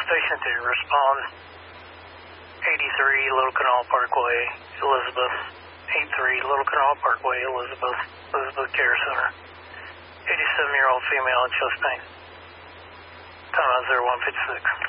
Station 2, respond. 83 Little Canal Parkway, Elizabeth. 83 Little Canal Parkway, Elizabeth. Elizabeth Care Center. 87-year-old female in chest pain. Time out 0156.